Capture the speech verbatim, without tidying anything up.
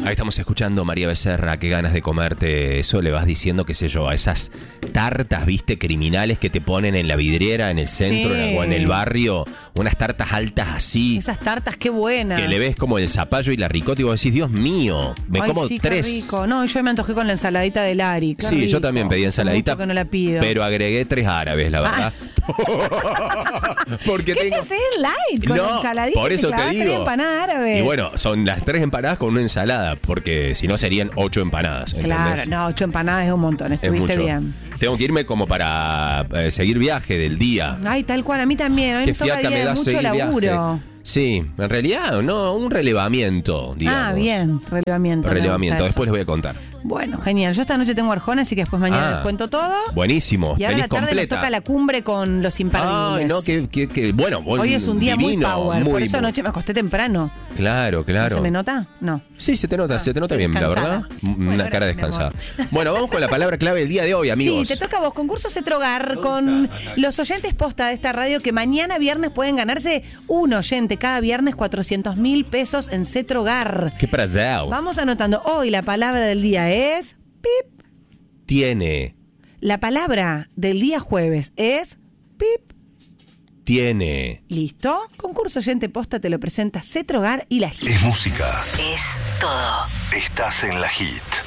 Ahí estamos escuchando María Becerra, qué ganas de comerte. Eso le vas diciendo, qué sé yo, a esas tartas, viste, criminales que te ponen en la vidriera, en el centro, Sí. en el, o en el barrio. Unas tartas altas así. Esas tartas, qué buenas. Que le ves como el zapallo y la ricota y vos decís, Dios mío, me Ay, como sí, qué tres. rico. No, yo me antojé con la ensaladita de Lari. Qué Sí, rico. yo también pedí ensaladita, Hace mucho que no la pido. pero agregué tres árabes, la verdad. Porque ¿Qué tengo... te haces light con No, la ensaladita? por eso te clavás digo. tres empanadas árabes. Y bueno, son las tres empanadas con una ensalada, porque si no serían ocho empanadas, ¿entendés? Claro, no, ocho empanadas es un montón. Es Estuviste mucho. bien. Tengo que irme como para eh, seguir viaje del día. Ay, tal cual, a mí también. A mí Qué me toca fiaca día me de da mucho seguir laburo. viaje. Sí, en realidad no, un relevamiento, digamos. Ah, bien, relevamiento. me Relevamiento, gusta después eso. les voy a contar. Bueno, genial. Yo esta noche tengo Arjona, así que después mañana Ah, les cuento todo. Buenísimo, Y ahora a venís la tarde completa. nos toca la cumbre con los imperdibles. Ay, no, que, que, que bueno, buen- Hoy es un día divino, muy power, por muy, eso muy- anoche me acosté temprano. Claro, claro. ¿Se me nota? No. Sí, se te nota, Ah, se te nota estoy bien, la descansada. verdad. Una Bueno, cara gracias, mi amor. descansada. Bueno, vamos con la palabra clave del día de hoy, amigos. Sí, te toca a vos, concurso Cetrogar, con los oyentes posta de esta radio que mañana viernes pueden ganarse un oyente cada viernes cuatrocientos mil pesos en Cetrogar. Qué placer. Vamos anotando. Hoy la palabra del día es pip. Tiene, La palabra del día jueves es pip. tiene. ¿Listo? Concurso oyente posta te lo presenta Cetrogar y la Hit. Es música. Es todo. Estás en la hit.